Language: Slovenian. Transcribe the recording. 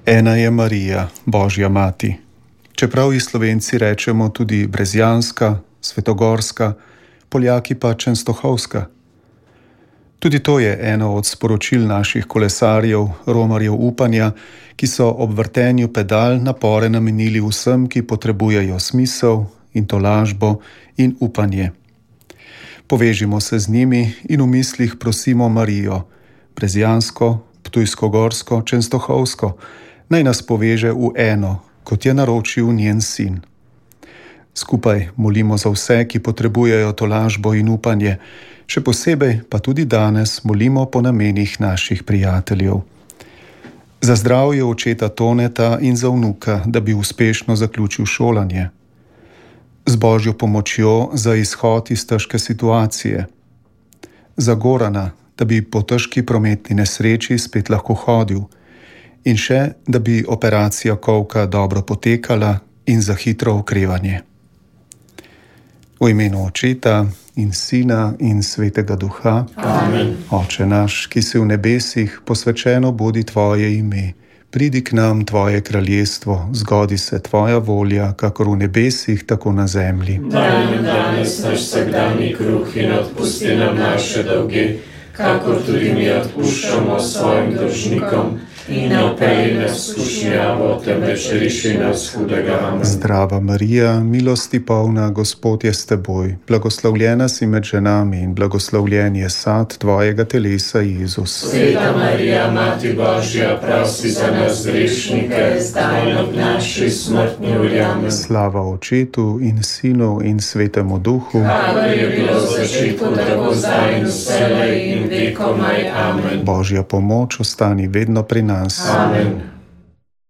Ena je Marija, Božja mati. Čeprav ji Slovenci rečemo tudi Brezjanska, Svetogorska, Poljaki pa Čenstohovska. Tudi to je eno od sporočil naših kolesarjev, romarjev upanja, ki so ob vrtenju pedal napore namenili vsem, ki potrebujejo smisel in tolažbo in upanje. Povežimo se z njimi in v mislih prosimo Marijo, Brezjansko, Ptujsko-Gorsko, Čenstohovsko, naj nas poveže v eno, kot je naročil njen sin. Skupaj molimo za vse, ki potrebujejo tolažbo in upanje, še posebej pa tudi danes molimo po namenih naših prijateljev. Za zdravje očeta Toneta in za vnuka, da bi uspešno zaključil šolanje. Z Božjo pomočjo za izhod iz težke situacije. Za Gorana, da bi po težki prometni nesreči spet lahko hodil. In še, da bi operacija kolka dobro potekala in za hitro okrevanje. V imenu Očeta in Sina in Svetega Duha. Amen. Oče naš, ki si v nebesih, posvečeno bodi tvoje ime. Pridi k nam tvoje kraljestvo, zgodi se tvoja volja, kakor v nebesih, tako na zemlji. Daj nam danes naš vsakdanji kruh in odpusti nam naše dolge, kakor tudi mi odpuščamo svojim dolžnikom. In ne vpelji nas v skušnjavo, temveč reši nas hudega. Amen. Zdrava Marija, milosti polna, Gospod je s teboj. Blagoslovljena si med ženami in blagoslovljen je sad tvojega telesa, Jezus. Sveta Marija, Mati Božja, prosi za nas grešnike, zdaj in ob naši smrtni uri. Amen. Slava Očetu in Sinu in Svetemu Duhu. Kakor je bilo v začetku, tako zdaj in vselej in vekomaj. Amen. Božja pomoč ostani vedno pri nas. Amen.